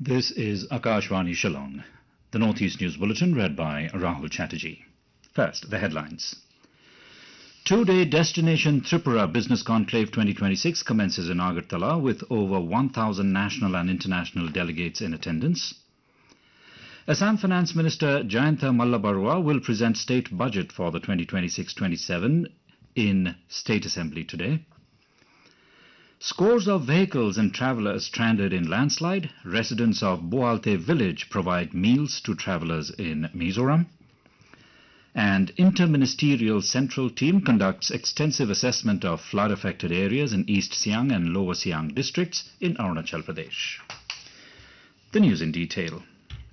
This is Akashvani Shillong. The Northeast News Bulletin read by Rahul Chatterjee. First, the headlines. Two-day Destination Tripura Business Conclave 2026 commences in Agartala with over 1,000 national and international delegates in attendance. Assam Finance Minister Jayanta Mallabarwa will present state budget for the 2026-27 in State Assembly today. Scores of vehicles and travellers stranded in landslide. Residents of Boalte village provide meals to travellers in Mizoram. And Interministerial Central Team conducts extensive assessment of flood-affected areas in East Siang and Lower Siang districts in Arunachal Pradesh. The news in detail.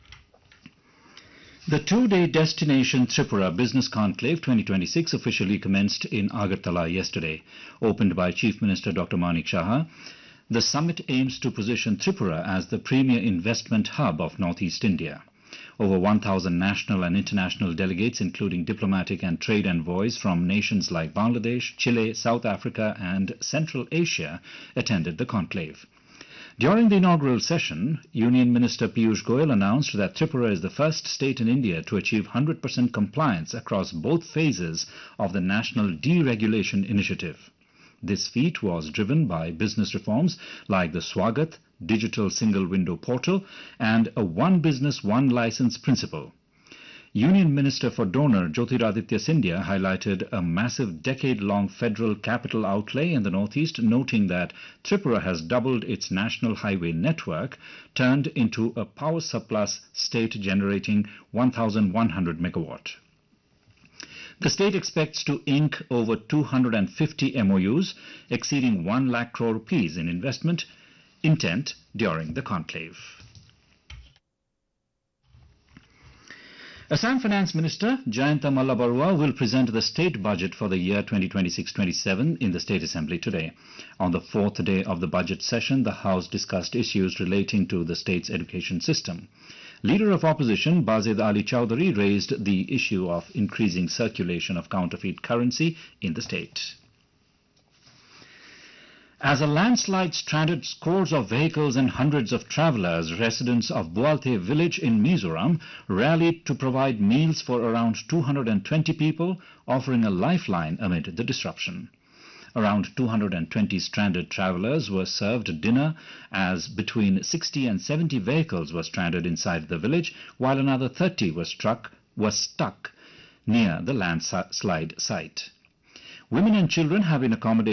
The two-day Destination Tripura Business Conclave 2026 officially commenced in Agartala yesterday. Opened by Chief Minister Dr. Manik Saha, the summit aims to position Tripura as the premier investment hub of Northeast India. Over 1,000 national and international delegates, including diplomatic and trade envoys from nations like Bangladesh, Chile, South Africa and Central Asia, attended the conclave. During the inaugural session, Union Minister Piyush Goyal announced that Tripura is the first state in India to achieve 100% compliance across both phases of the National Deregulation Initiative. This feat was driven by business reforms like the Swagat digital single window portal and a one business one license principle. Union Minister for Donor Jyotiraditya Scindia highlighted a massive decade-long federal capital outlay in the Northeast, noting that Tripura has doubled its national highway network, turned into a power surplus state generating 1,100 megawatt. The state expects to ink over 250 MOUs, exceeding 1 lakh crore rupees in investment intent during the conclave. Assam Finance Minister Jayanta Mallabarwa will present the state budget for the year 2026-27 in the State Assembly today. On the fourth day of the budget session, the House discussed issues relating to the state's education system. Leader of Opposition Bazid Ali Chowdhury raised the issue of increasing circulation of counterfeit currency in the state. As a landslide stranded scores of vehicles and hundreds of travellers, residents of Boalte village in Mizoram rallied to provide meals for around 220 people, offering a lifeline amid the disruption. Around 220 stranded travellers were served dinner as between 60 and 70 vehicles were stranded inside the village, while another 30 were stuck near the landslide site. Women and children have been accommodated